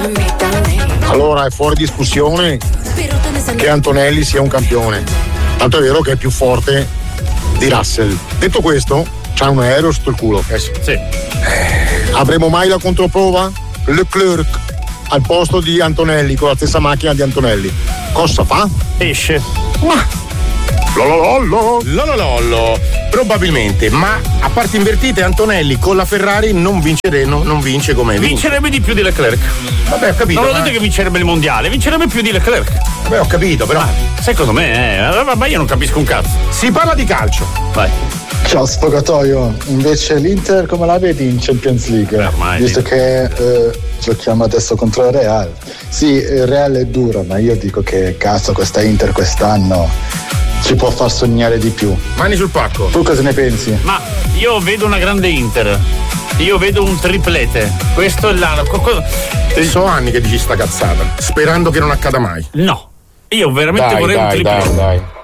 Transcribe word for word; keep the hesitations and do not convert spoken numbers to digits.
Allora è fuori discussione che Antonelli sia un campione. Tanto è vero che è più forte di Russell. Detto questo, c'ha un aereo sotto il culo. Eh sì. Eh, avremo mai la controprova? Leclerc al posto di Antonelli con la stessa macchina di Antonelli. Cosa fa? Esce. Ma Lololollo. Lololollo. Probabilmente, ma a parte invertite Antonelli con la Ferrari non vince, no, non vince come vince. Vincerebbe di più di Leclerc. Vabbè, ho capito. Non ho ma... detto che vincerebbe il mondiale, vincerebbe più di Leclerc. Vabbè, ho capito, però. Ma, secondo me, eh, ma io non capisco un cazzo. Si parla di calcio. Vai. Ciao sfogatoio, invece l'Inter come la vedi in Champions League? Beh, ormai, visto sì. che eh, giochiamo adesso contro il Real. Sì, il Real è duro, ma io dico che cazzo questa Inter quest'anno ci può far sognare di più. Mani sul pacco. Tu cosa ne pensi? Ma io vedo una grande Inter. Io vedo un triplete. Questo è l'anno. So anni che dici sta cazzata, sperando che non accada mai. No. Io veramente dai, vorrei dai, un triplete. Dai, dai.